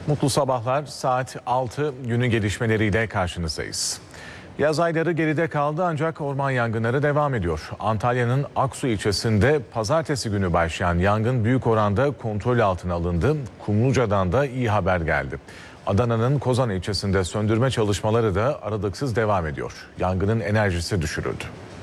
Mutlu sabahlar, saat 6 günün gelişmeleriyle karşınızdayız. Yaz ayları geride kaldı ancak orman yangınları devam ediyor. Antalya'nın Aksu ilçesinde pazartesi günü başlayan yangın büyük oranda kontrol altına alındı. Kumluca'dan da iyi haber geldi. Adana'nın Kozan ilçesinde söndürme çalışmaları da aralıksız devam ediyor. Yangının enerjisi düşürüldü.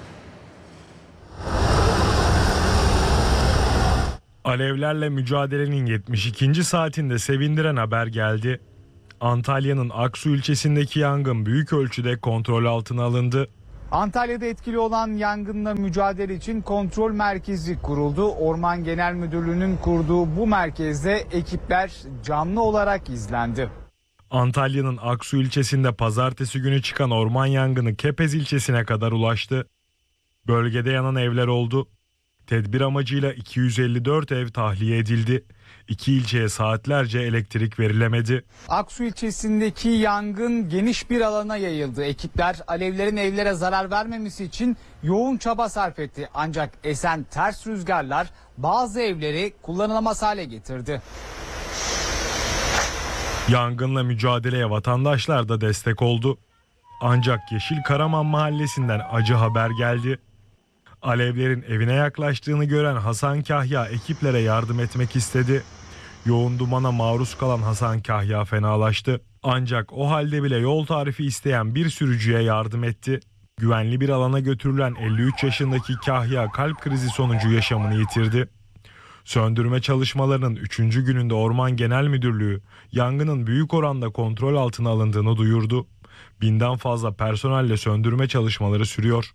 Alevlerle mücadelenin 72. saatinde sevindiren haber geldi. Antalya'nın Aksu ilçesindeki yangın büyük ölçüde kontrol altına alındı. Antalya'da etkili olan yangınla mücadele için kontrol merkezi kuruldu. Orman Genel Müdürlüğü'nün kurduğu bu merkezde ekipler canlı olarak izlendi. Antalya'nın Aksu ilçesinde pazartesi günü çıkan orman yangını Kepez ilçesine kadar ulaştı. Bölgede yanan evler oldu. Tedbir amacıyla 254 ev tahliye edildi. İki ilçeye saatlerce elektrik verilemedi. Aksu ilçesindeki yangın geniş bir alana yayıldı. Ekipler alevlerin evlere zarar vermemesi için yoğun çaba sarf etti. Ancak esen ters rüzgarlar bazı evleri kullanılamaz hale getirdi. Yangınla mücadeleye vatandaşlar da destek oldu. Ancak Yeşil Karaman mahallesinden acı haber geldi. Alevlerin evine yaklaştığını gören Hasan Kahya ekiplere yardım etmek istedi. Yoğun dumana maruz kalan Hasan Kahya fenalaştı. Ancak o halde bile yol tarifi isteyen bir sürücüye yardım etti. Güvenli bir alana götürülen 53 yaşındaki Kahya kalp krizi sonucu yaşamını yitirdi. Söndürme çalışmalarının 3. gününde Orman Genel Müdürlüğü yangının büyük oranda kontrol altına alındığını duyurdu. 1000'den fazla personelle söndürme çalışmaları sürüyor.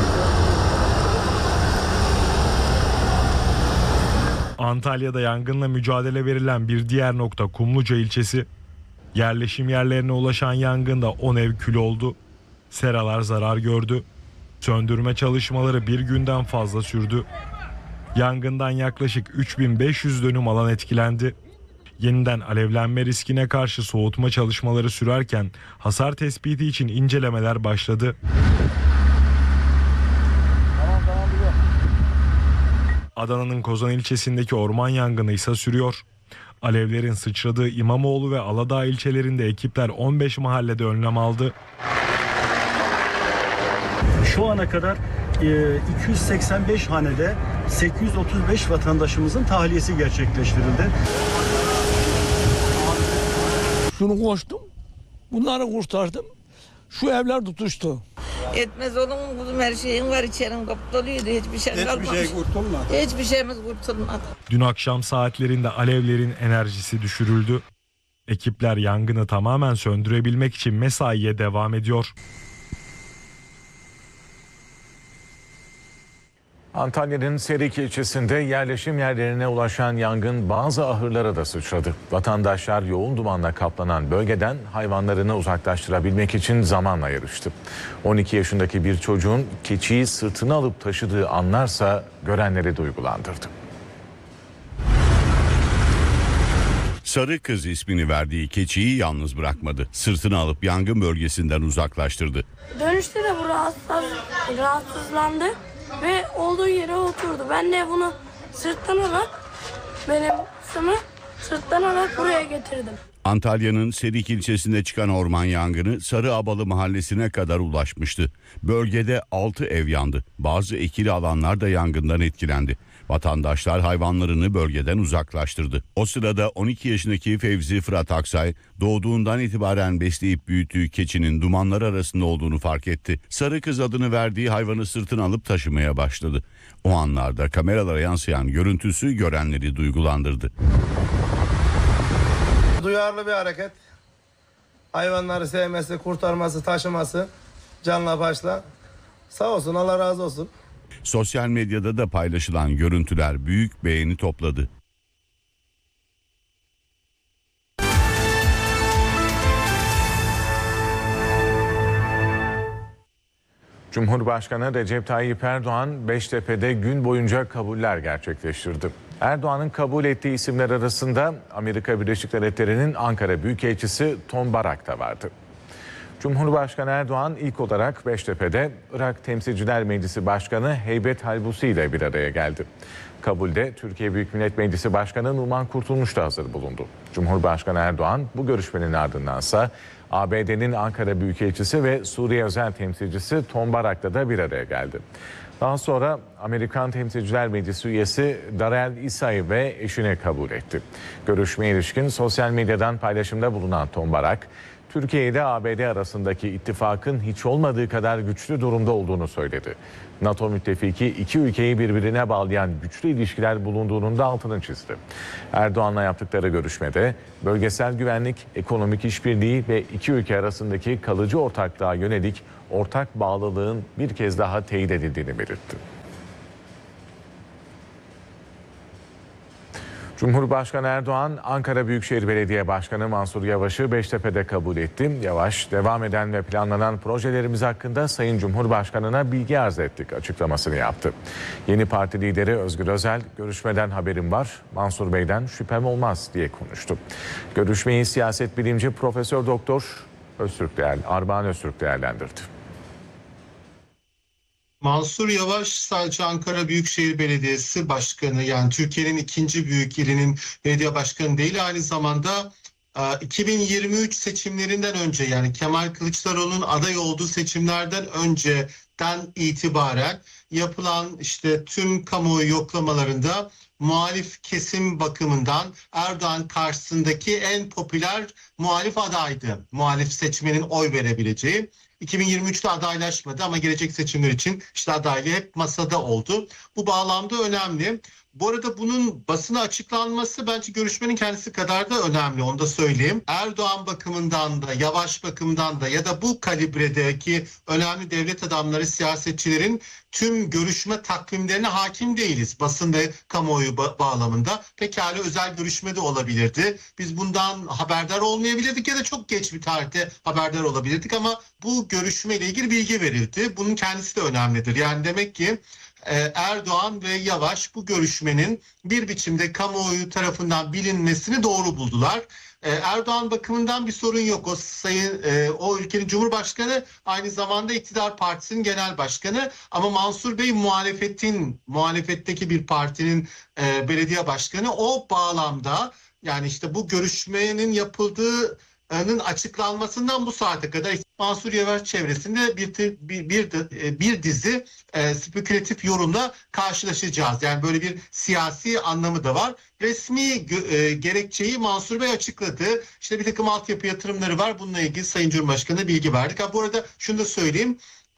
Antalya'da yangınla mücadele verilen bir diğer nokta Kumluca ilçesi. Yerleşim yerlerine ulaşan yangında 10 ev kül oldu. Seralar zarar gördü. Söndürme çalışmaları bir günden fazla sürdü. Yangından yaklaşık 3500 dönüm alan etkilendi. Yeniden alevlenme riskine karşı soğutma çalışmaları sürerken hasar tespiti için incelemeler başladı. Adana'nın Kozan ilçesindeki orman yangını ise sürüyor. Alevlerin sıçradığı İmamoğlu ve Aladağ ilçelerinde ekipler 15 mahallede önlem aldı. Şu ana kadar 285 hanede 835 vatandaşımızın tahliyesi gerçekleştirildi. Şunu koştum, bunları kurtardım. Şu evler tutuştu. Etmez olur mu kuzum, her şeyin var, içerim kapatılıyordu, hiçbir şey kalmamış. Hiçbir şey kurtulmadı. Hiçbir şeyimiz kurtulmadı. Dün akşam saatlerinde alevlerin enerjisi düşürüldü. Ekipler yangını tamamen söndürebilmek için mesaiye devam ediyor. Antalya'nın Serik ilçesinde yerleşim yerlerine ulaşan yangın bazı ahırlara da sıçradı. Vatandaşlar yoğun dumanla kaplanan bölgeden hayvanlarını uzaklaştırabilmek için zamanla yarıştı. 12 yaşındaki bir çocuğun keçiyi sırtına alıp taşıdığı anlarsa görenleri duygulandırdı. Sarı Kız ismini verdiği keçiyi yalnız bırakmadı. Sırtına alıp yangın bölgesinden uzaklaştırdı. Dönüşte de bu rahatsızlandı ve olduğu yere oturdu. Ben de bunu sırttan alarak buraya getirdim. Antalya'nın Serik ilçesinde çıkan orman yangını Sarıabalı mahallesine kadar ulaşmıştı. Bölgede 6 ev yandı. Bazı ekili alanlar da yangından etkilendi. Vatandaşlar hayvanlarını bölgeden uzaklaştırdı. O sırada 12 yaşındaki Fevzi Fırat Aksay doğduğundan itibaren besleyip büyüttüğü keçinin dumanlar arasında olduğunu fark etti. Sarı Kız adını verdiği hayvanı sırtına alıp taşımaya başladı. O anlarda kameralara yansıyan görüntüsü görenleri duygulandırdı. Duyarlı bir hareket. Hayvanları sevmesi, kurtarması, taşıması canla başla. Sağ olsun, Allah razı olsun. Sosyal medyada da paylaşılan görüntüler büyük beğeni topladı. Cumhurbaşkanı Recep Tayyip Erdoğan Beştepe'de gün boyunca kabuller gerçekleştirdi. Erdoğan'ın kabul ettiği isimler arasında Amerika Birleşik Devletleri'nin Ankara Büyükelçisi Tom Barak da vardı. Cumhurbaşkanı Erdoğan ilk olarak Beştepe'de Irak Temsilciler Meclisi Başkanı Heybet Halbusi ile bir araya geldi. Kabulde Türkiye Büyük Millet Meclisi Başkanı Numan Kurtulmuş da hazır bulundu. Cumhurbaşkanı Erdoğan bu görüşmenin ardındansa ABD'nin Ankara Büyükelçisi ve Suriye Özel Temsilcisi Tom Barak'la da bir araya geldi. Daha sonra Amerikan Temsilciler Meclisi üyesi Darrell Issa'yı ve eşini kabul etti. Görüşmeye ilişkin sosyal medyadan paylaşımda bulunan Tom Barak, Türkiye ile ABD arasındaki ittifakın hiç olmadığı kadar güçlü durumda olduğunu söyledi. NATO müttefiki iki ülkeyi birbirine bağlayan güçlü ilişkiler bulunduğunun da altını çizdi. Erdoğan'la yaptıkları görüşmede bölgesel güvenlik, ekonomik işbirliği ve iki ülke arasındaki kalıcı ortaklığa yönelik ortak bağlılığın bir kez daha teyit edildiğini belirtti. Cumhurbaşkanı Erdoğan, Ankara Büyükşehir Belediye Başkanı Mansur Yavaş'ı Beştepe'de kabul etti. Yavaş, devam eden ve planlanan projelerimiz hakkında Sayın Cumhurbaşkanı'na bilgi arz ettik açıklamasını yaptı. Yeni parti lideri Özgür Özel, görüşmeden haberim var, Mansur Bey'den şüphem olmaz diye konuştu. Görüşmeyi siyaset bilimci Profesör Doktor Armağan Öztürk değerlendirdi. Mansur Yavaş sadece Ankara Büyükşehir Belediyesi Başkanı, yani Türkiye'nin ikinci büyük ilinin belediye başkanı değil, aynı zamanda 2023 seçimlerinden önce, yani Kemal Kılıçdaroğlu'nun aday olduğu seçimlerden önceden itibaren yapılan tüm kamuoyu yoklamalarında muhalif kesim bakımından Erdoğan karşısındaki en popüler muhalif adaydı. Muhalif seçmenin oy verebileceği. 2023'te adaylaşmadı ama gelecek seçimler için adaylığı hep masada oldu. Bu bağlamda önemli. Bu arada bunun basına açıklanması bence görüşmenin kendisi kadar da önemli, onu da söyleyeyim. Erdoğan bakımından da, Yavaş bakımından da ya da bu kalibredeki önemli devlet adamları, siyasetçilerin tüm görüşme takvimlerine hakim değiliz. Basın ve kamuoyu bağlamında pekala özel görüşme de olabilirdi. Biz bundan haberdar olmayabilirdik ya da çok geç bir tarihte haberdar olabilirdik ama bu görüşmeyle ilgili bilgi verildi. Bunun kendisi de önemlidir. Yani demek ki Erdoğan ve Yavaş bu görüşmenin bir biçimde kamuoyu tarafından bilinmesini doğru buldular. Erdoğan bakımından bir sorun yok. O ülkenin Cumhurbaşkanı, aynı zamanda iktidar partisinin genel başkanı, ama Mansur Bey muhalefetteki bir partinin belediye başkanı. O bağlamda yani bu görüşmenin yapıldığının açıklanmasından bu saate kadar Mansur Yavaş çevresinde bir dizi spekülatif yorumla karşılaşacağız. Yani böyle bir siyasi anlamı da var. Resmi gerekçeyi Mansur Bey açıkladı. Bir takım altyapı yatırımları var. Bununla ilgili Sayın Cumhurbaşkanı'na bilgi verdik. Bu arada şunu da söyleyeyim.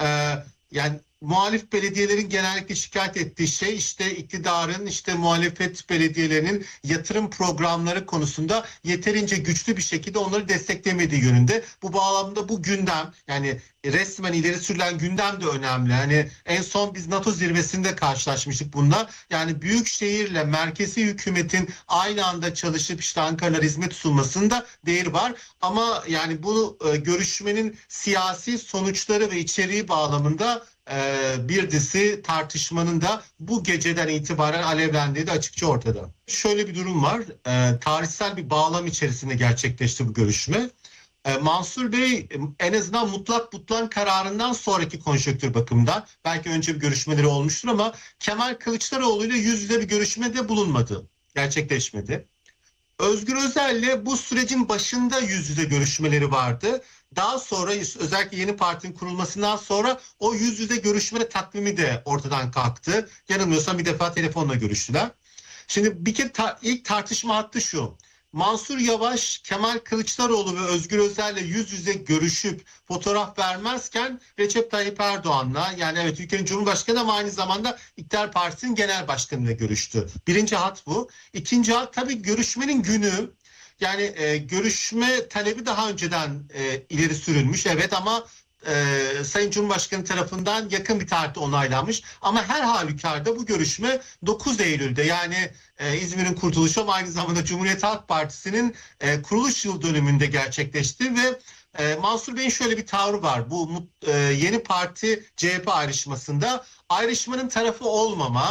Yani muhalif belediyelerin genellikle şikayet ettiği şey iktidarın muhalefet belediyelerinin yatırım programları konusunda yeterince güçlü bir şekilde onları desteklemediği yönünde. Bu bağlamda bu gündem, yani resmen ileri sürülen gündem de önemli. Yani en son biz NATO zirvesinde karşılaşmıştık bununla. Yani büyük şehirle merkezi hükümetin aynı anda çalışıp Ankara'lara hizmet sunmasında değeri var. Ama yani bu görüşmenin siyasi sonuçları ve içeriği bağlamında bir dizi tartışmanın da bu geceden itibaren alevlendiği de açıkça ortada. Şöyle bir durum var. Tarihsel bir bağlam içerisinde gerçekleşti bu görüşme. Mansur Bey en azından mutlak butlan kararından sonraki konjonktür bakımından belki önce bir görüşmeleri olmuştur ama Kemal Kılıçdaroğlu ile yüz yüze bir görüşmede bulunmadı. Gerçekleşmedi. Özgür Özel'le bu sürecin başında yüz yüze görüşmeleri vardı. Daha sonra özellikle yeni partinin kurulmasından sonra o yüz yüze görüşme takvimi de ortadan kalktı. Yanılmıyorsam bir defa telefonla görüştüler. Şimdi bir kere ilk tartışma hattı şu. Mansur Yavaş, Kemal Kılıçdaroğlu ve Özgür Özel'le yüz yüze görüşüp fotoğraf vermezken Recep Tayyip Erdoğan'la, yani evet ülkenin Cumhurbaşkanı ama aynı zamanda İktidar Partisi'nin genel başkanıyla görüştü. Birinci hat bu. İkinci hat tabii görüşmenin günü. Yani görüşme talebi daha önceden ileri sürülmüş, evet, ama Sayın Cumhurbaşkanı tarafından yakın bir tarihte onaylanmış. Ama her halükarda bu görüşme 9 Eylül'de, yani İzmir'in kurtuluşu ama aynı zamanda Cumhuriyet Halk Partisi'nin kuruluş yıl dönümünde gerçekleşti ve Mansur Bey'in şöyle bir tavrı var. Bu yeni parti CHP ayrışmasında ayrışmanın tarafı olmama,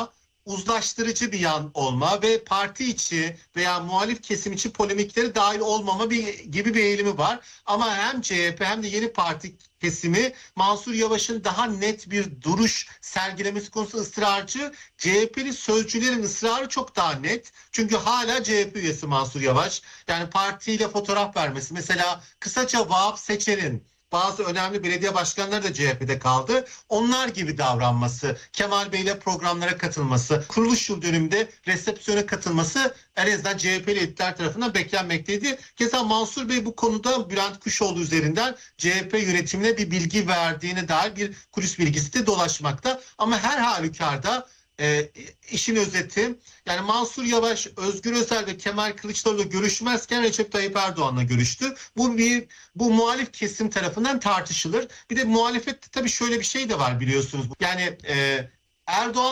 uzlaştırıcı bir yan olma ve parti içi veya muhalif kesim içi polemikleri dahil olmama gibi bir eğilimi var. Ama hem CHP hem de yeni parti kesimi Mansur Yavaş'ın daha net bir duruş sergilemesi konusunda ısrarcı. CHP'li sözcülerin ısrarı çok daha net. Çünkü hala CHP üyesi Mansur Yavaş. Yani partiyle fotoğraf vermesi. Mesela kısaca Vahap Seçer'in bazı önemli belediye başkanları da CHP'de kaldı. Onlar gibi davranması, Kemal Bey'le programlara katılması, kuruluş yıl dönümünde resepsiyona katılması en azından CHP'li elitler tarafından beklenmekteydi. Keza Mansur Bey bu konuda Bülent Kuşoğlu üzerinden CHP yönetimine bir bilgi verdiğine dair bir kulis bilgisi de dolaşmakta. Ama her halükarda işin özeti, yani Mansur Yavaş, Özgür Özel ve Kemal Kılıçdaroğlu görüşmezken Recep Tayyip Erdoğan'la görüştü. Bu muhalif kesim tarafından tartışılır. Bir de muhalefette tabii şöyle bir şey de var biliyorsunuz. Yani Erdoğan